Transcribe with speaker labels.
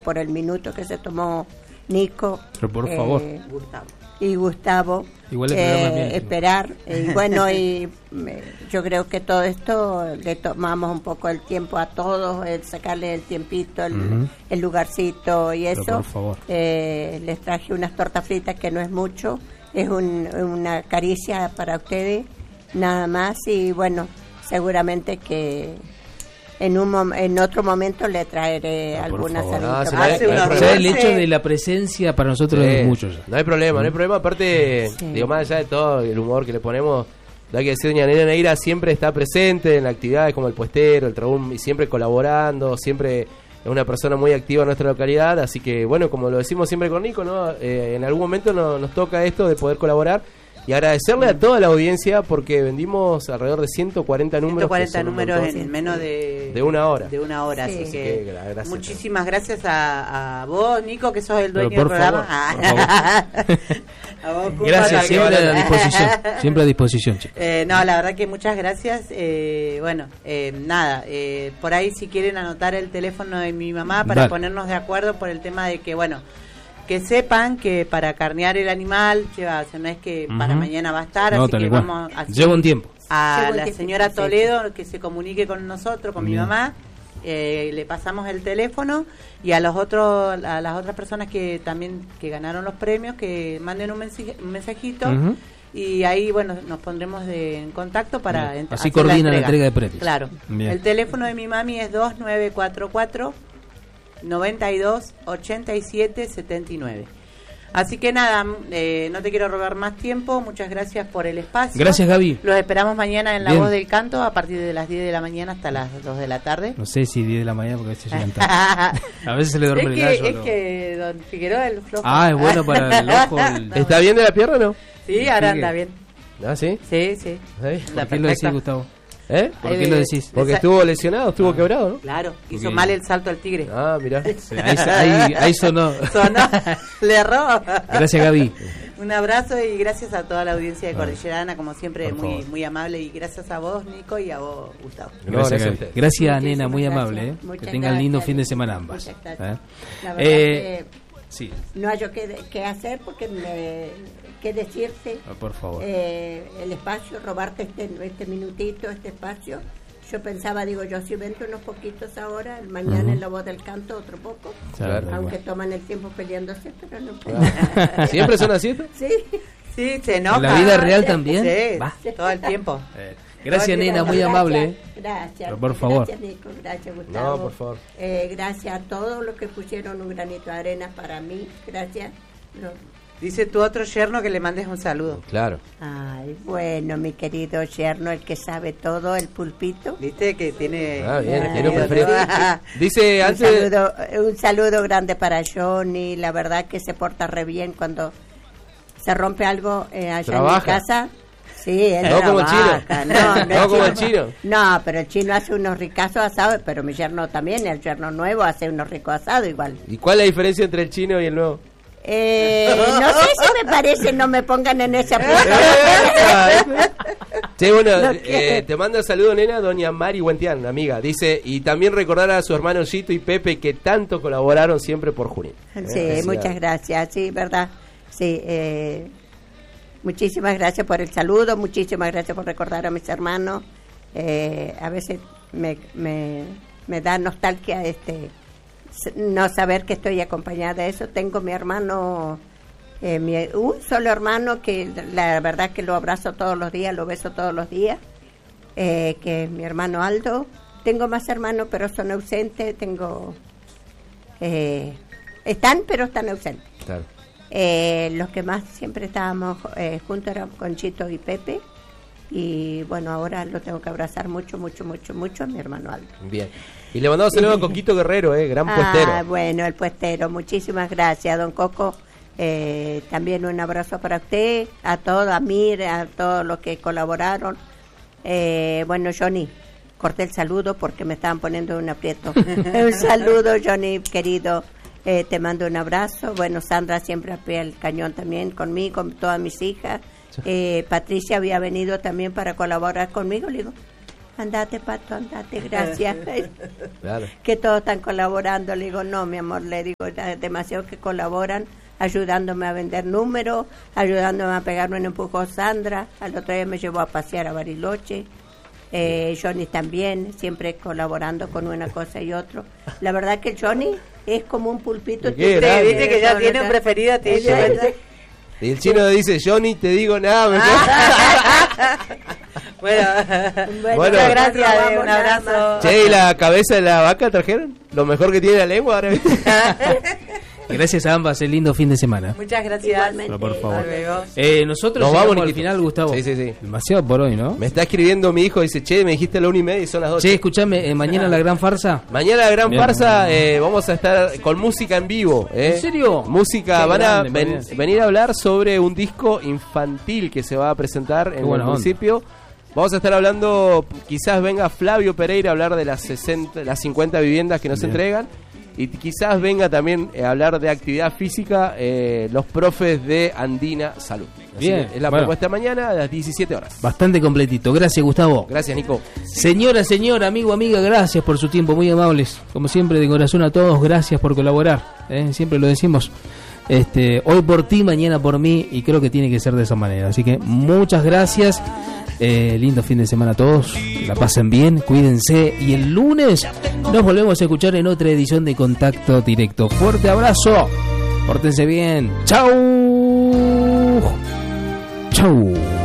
Speaker 1: por el minuto que se tomó Nico.
Speaker 2: Pero por favor.
Speaker 1: Gustavo.
Speaker 2: Igual
Speaker 1: esperar. Y bueno, yo creo que todo esto le tomamos un poco el tiempo a todos, el sacarle el tiempito, el lugarcito y eso.
Speaker 2: Pero por favor.
Speaker 1: Les traje unas tortas fritas que no es mucho, es una caricia para ustedes, nada más. Y bueno, seguramente que en otro momento le traeré alguna salida.
Speaker 2: El hecho de la presencia para nosotros es mucho ya.
Speaker 3: No hay problema. Aparte, digo, más allá de todo el humor que le ponemos, hay que decir, doña Nena Neira siempre está presente en las actividades como el puestero, el trabún, y siempre colaborando, siempre es una persona muy activa en nuestra localidad. Así que, bueno, como lo decimos siempre con Nico, ¿no? En algún momento nos toca esto de poder colaborar. Y agradecerle a toda la audiencia porque vendimos alrededor de 140 números.
Speaker 4: 140 números en menos de
Speaker 3: una hora.
Speaker 4: De una hora,
Speaker 1: sí.
Speaker 4: Así que
Speaker 3: gracias.
Speaker 4: Muchísimas gracias a vos, Nico, que sos el dueño del programa.
Speaker 2: A vos, gracias, siempre a disposición, chicos.
Speaker 4: No, la verdad que muchas gracias. Por ahí si quieren anotar el teléfono de mi mamá para ponernos de acuerdo por el tema de que, bueno, que sepan que para carnear el animal, no es que para mañana va a estar, así que vamos
Speaker 2: lleva un tiempo.
Speaker 4: A la señora Toledo que se comunique con nosotros, con mi mamá, le pasamos el teléfono, y a las otras personas que también que ganaron los premios, que manden un mensajito, y ahí, bueno, nos pondremos en contacto para
Speaker 2: así coordina la entrega de premios.
Speaker 4: Claro. Bien. El teléfono de mi mami es 2944 92 87 79. Así que nada, no te quiero robar más tiempo. Muchas gracias por el espacio.
Speaker 2: Gracias, Gaby.
Speaker 4: Los esperamos mañana en La Voz del Canto a partir de las 10 de la mañana hasta las 2 de la tarde.
Speaker 2: No sé si 10 de la mañana porque a veces llegan tarde. A veces se le duerme el gallo.
Speaker 4: Es que don Figueroa el flojo.
Speaker 2: Es bueno para el ojo.
Speaker 3: ¿Está bien de la pierna o no?
Speaker 4: Sí, ahora anda bien.
Speaker 3: ¿Ah, sí?
Speaker 4: Sí.
Speaker 2: ¿Por qué lo decís, Gustavo?
Speaker 3: ¿Por
Speaker 2: qué lo decís?
Speaker 3: Porque estuvo lesionado, estuvo quebrado, ¿no?
Speaker 4: Claro, hizo mal el salto al tigre.
Speaker 3: Mirá.
Speaker 2: Ahí sonó.
Speaker 4: Le erró.
Speaker 2: Gracias, Gaby.
Speaker 4: Un abrazo y gracias a toda la audiencia de Cordillerana, como siempre, muy amable. Y gracias a vos, Nico, y a vos, Gustavo.
Speaker 2: Gracias, nena, muy amable. Que tengan lindo fin de semana ambas.
Speaker 1: La verdad que no hay yo qué hacer porque qué decirte.
Speaker 2: Por favor.
Speaker 1: El espacio, robarte este minutito, este espacio. Yo pensaba, yo si vento unos poquitos ahora, mañana en La Voz del Canto otro poco, aunque toman el tiempo peleándose, pero no puedo.
Speaker 3: ¿Siempre son así?
Speaker 4: Sí, se enoja.
Speaker 2: ¿En la vida real también?
Speaker 4: Sí, todo el tiempo.
Speaker 2: Gracias, nena, muy amable.
Speaker 1: Gracias.
Speaker 2: Por favor.
Speaker 1: Gracias, Nico. Gracias, Gustavo.
Speaker 3: No, por favor.
Speaker 1: Gracias a todos los que pusieron un granito de arena para mí. Gracias.
Speaker 4: Dice tu otro yerno que le mandes un saludo.
Speaker 3: Claro.
Speaker 1: Ay, bueno, mi querido yerno, el que sabe todo, el pulpito.
Speaker 4: Viste que tiene...
Speaker 3: bien, quiero preferir. Dice antes...
Speaker 1: Un saludo grande para Johnny. La verdad que se porta re bien cuando se rompe algo allá en mi casa. Sí, él
Speaker 3: no como el chino. No como el chino.
Speaker 1: No, pero el chino hace unos ricazos asados, pero mi yerno también, el yerno nuevo hace unos ricos asados igual.
Speaker 3: ¿Y cuál es la diferencia entre el chino y el nuevo?
Speaker 1: No sé si me parece, no me pongan en esa pregunta.
Speaker 3: Sí, bueno, te mando un saludo, nena, doña Mari Huentián, amiga. Dice, y también recordar a su hermano Gito y Pepe que tanto colaboraron siempre por Junín.
Speaker 1: Sí, muchas gracias, sí, verdad. Sí, muchísimas gracias por el saludo, muchísimas gracias por recordar a mis hermanos. A veces me da nostalgia no saber que estoy acompañada de eso. Tengo mi hermano, un solo hermano que la verdad que lo abrazo todos los días, lo beso todos los días, que es mi hermano Aldo. Tengo más hermanos, pero son ausentes. Están, pero están ausentes.
Speaker 3: Claro.
Speaker 1: Los que más siempre estábamos juntos eran Conchito y Pepe. Y bueno, ahora lo tengo que abrazar mucho a mi hermano Aldo.
Speaker 3: Bien. Y le mandamos saludos a Coquito Guerrero, gran puestero.
Speaker 1: Bueno, el puestero, muchísimas gracias, don Coco. También un abrazo para usted, a todos, a Mir, a todos los que colaboraron. Bueno, Johnny, corté el saludo porque me estaban poniendo un aprieto. Un saludo, Johnny, querido. Te mando un abrazo. Bueno, Sandra siempre a pie del cañón también conmigo, con todas mis hijas. Patricia había venido también para colaborar conmigo. Le digo, Andate, Pato, andate, gracias.
Speaker 3: Claro.
Speaker 1: Que todos están colaborando. Le digo, no, mi amor, le digo, demasiado que colaboran, ayudándome a vender números, ayudándome a pegarme un empujón Sandra. Al otro día me llevó a pasear a Bariloche. Johnny también, siempre colaborando con una cosa y otro. La verdad que Johnny es como un pulpito.
Speaker 4: Dice que ya tiene un preferido a ti.
Speaker 3: Y el chino dice, Johnny, te digo nada.
Speaker 4: Bueno, muchas gracias, un abrazo.
Speaker 3: Che, ¿y la cabeza de la vaca trajeron? Lo mejor que tiene la lengua ahora.
Speaker 2: Gracias a ambas, el lindo fin de semana.
Speaker 4: Muchas gracias.
Speaker 2: Pero por favor.
Speaker 3: Nos
Speaker 2: Nosotros llegamos
Speaker 3: vamos
Speaker 2: al final, Gustavo.
Speaker 3: Sí.
Speaker 2: Demasiado por hoy, ¿no?
Speaker 3: Me está escribiendo mi hijo, dice, che, me dijiste a la 1:30 y son las 2.
Speaker 2: Che, escuchame, mañana la gran farsa.
Speaker 3: Mañana la gran
Speaker 2: Bien.
Speaker 3: farsa, vamos a estar con música en vivo.
Speaker 2: ¿En serio?
Speaker 3: Música,
Speaker 2: Qué
Speaker 3: van
Speaker 2: grande,
Speaker 3: a venir a hablar sobre un disco infantil que se va a presentar en el municipio. Vamos a estar hablando, quizás venga Flavio Pereira a hablar de las 50 viviendas que nos entregan. Y quizás venga también a hablar de actividad física los profes de Andina Salud. Así
Speaker 2: Bien,
Speaker 3: es la propuesta mañana a las 17 horas.
Speaker 2: Bastante completito. Gracias, Gustavo.
Speaker 3: Gracias, Nico.
Speaker 2: Señora, amigo, amiga, gracias por su tiempo, muy amables. Como siempre, de corazón a todos, gracias por colaborar. Siempre lo decimos. Hoy por ti, mañana por mí, y creo que tiene que ser de esa manera. Así que muchas gracias. Lindo fin de semana a todos, que la pasen bien, cuídense y el lunes nos volvemos a escuchar en otra edición de Contacto Directo. Fuerte abrazo, pórtense bien, chau.